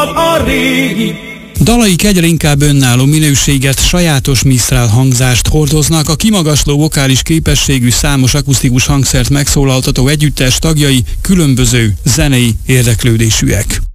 A régi. Dalaik egyre inkább önálló minőséget, sajátos Mistral hangzást hordoznak, a kimagasló vokális képességű számos akusztikus hangszert megszólaltató együttes tagjai különböző zenei érdeklődésűek.